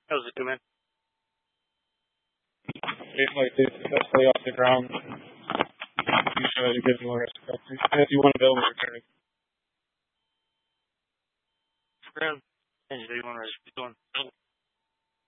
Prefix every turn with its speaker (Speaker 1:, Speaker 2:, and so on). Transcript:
Speaker 1: How's it doing, man?
Speaker 2: Like they stay off the ground. You should give them more respect. If you want to build returning.
Speaker 1: Ground. And you want to build.